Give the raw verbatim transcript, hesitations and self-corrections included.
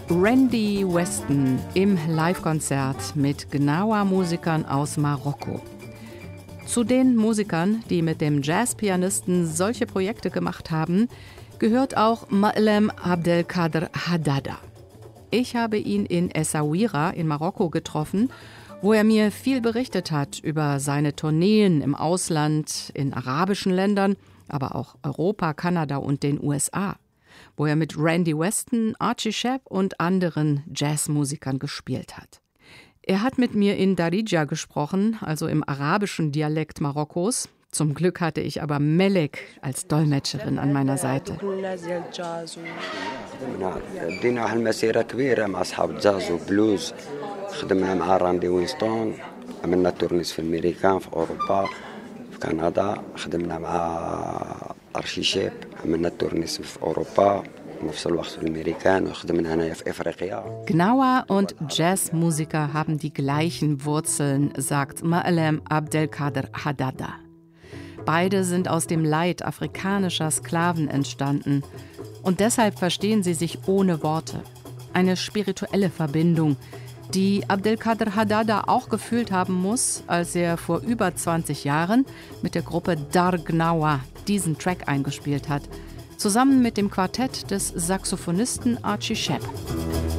Randy Weston im Livekonzert mit Gnawa-Musikern aus Marokko. Zu den Musikern, die mit dem Jazzpianisten solche Projekte gemacht haben, gehört auch Ma'lem Abdelkader Haddada. Ich habe ihn in Essaouira in Marokko getroffen, wo er mir viel berichtet hat über seine Tourneen im Ausland, in arabischen Ländern, aber auch Europa, Kanada und den U S A, wo er mit Randy Weston, Archie Shepp und anderen Jazzmusikern gespielt hat. Er hat mit mir in Darija gesprochen, also im arabischen Dialekt Marokkos. Zum Glück hatte ich aber Melek als Dolmetscherin an meiner Seite. بدينا واحد المسيرة كبيرة مع أصحاب الجاز وبلوز. خدمنا مع راندي وينستون، عملنا تورنيس في الأمريكان في أوروبا في كندا. خدمنا مع أرشي شيب، عملنا تورنيس في أوروبا نفس الوقت في الأمريكان وخدمنا هنا في إفريقيا. Gnawa und Jazzmusiker haben die gleichen Wurzeln, sagt Ma'lem Abdelkader Haddada. Beide sind aus dem Leid afrikanischer Sklaven entstanden. Und deshalb verstehen sie sich ohne Worte. Eine spirituelle Verbindung, die Abdelkader Haddada auch gefühlt haben muss, als er vor über zwanzig Jahren mit der Gruppe Dar Gnawa diesen Track eingespielt hat, zusammen mit dem Quartett des Saxophonisten Archie Shepp.